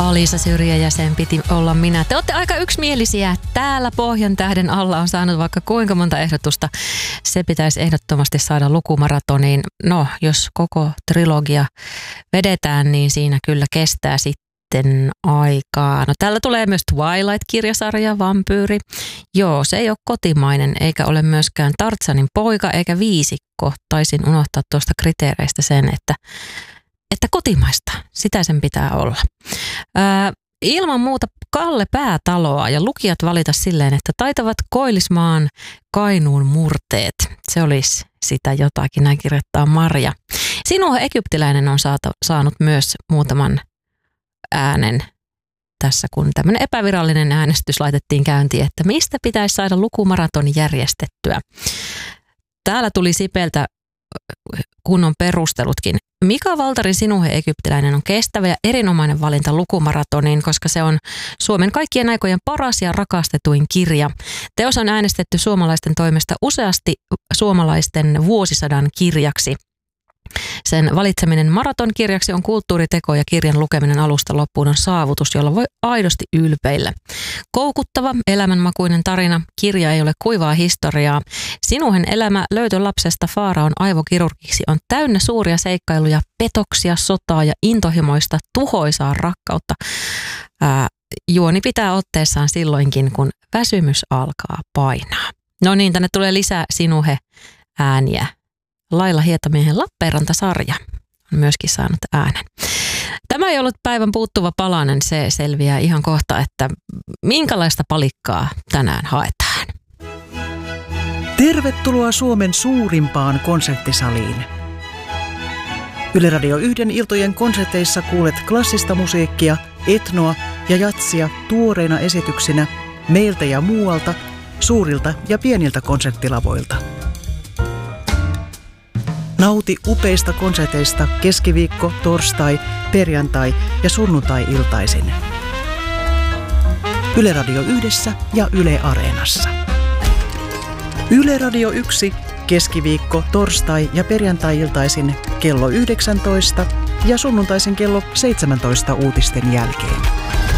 Alisa Syrjä ja sen piti olla minä. Te olette aika yksimielisiä. Täällä Pohjan tähden alla on saanut vaikka kuinka monta ehdotusta. Se pitäisi ehdottomasti saada lukumaratoniin. No, jos koko trilogia vedetään, niin siinä kyllä kestää sitten aikaa. No, täällä tulee myös Twilight-kirjasarja, Vampyyri. Joo, se ei ole kotimainen, eikä ole myöskään Tartsanin poika eikä viisikko. Taisin unohtaa tuosta kriteereistä sen, että kotimaista, sitä sen pitää olla. Ilman muuta Kalle Päätaloa ja lukijat valita silleen, että taitavat Koillismaan Kainuun murteet. Se olisi sitä jotakin, näin kirjoittaa Marja. Sinuhe Egyptiläinen on saanut myös muutaman äänen tässä, kun tämmöinen epävirallinen äänestys laitettiin käyntiin, että mistä pitäisi saada lukumaratoni järjestettyä. Täällä tuli Sipeltä kunnon perustelutkin. Mika Valtarin Sinuhe Egyptiläinen on kestävä ja erinomainen valinta lukumaratoniin, koska se on Suomen kaikkien aikojen paras ja rakastetuin kirja. Teos on äänestetty suomalaisten toimesta useasti suomalaisten vuosisadan kirjaksi. Sen valitseminen maratonkirjaksi on kulttuuriteko ja kirjan lukeminen alusta loppuun on saavutus, jolla voi aidosti ylpeillä. Koukuttava, elämänmakuinen tarina, kirja ei ole kuivaa historiaa. Sinuhen elämä löytölapsesta Faaraon aivokirurgiksi on täynnä suuria seikkailuja, petoksia, sotaa ja intohimoista tuhoisaa rakkautta. Juoni pitää otteessaan silloinkin, kun väsymys alkaa painaa. No niin, tänne tulee lisää Sinuhe ääniä. Laila Hietamiehen Lappeenranta-sarja on myöskin saanut äänen. Tämä ei ollut päivän puuttuva palanen, se selviää ihan kohta, että minkälaista palikkaa tänään haetaan. Tervetuloa Suomen suurimpaan konserttisaliin. Yle Radio 1 iltojen konserteissa kuulet klassista musiikkia, etnoa ja jatsia tuoreina esityksinä meiltä ja muualta, suurilta ja pieniltä konserttilavoilta. Nauti upeista konserteista keskiviikko, torstai, perjantai ja sunnuntai-iltaisin. Yle Radio 1 ja Yle Areenassa. Yle Radio 1 keskiviikko, torstai ja perjantai-iltaisin kello 19 ja sunnuntaisin kello 17 uutisten jälkeen.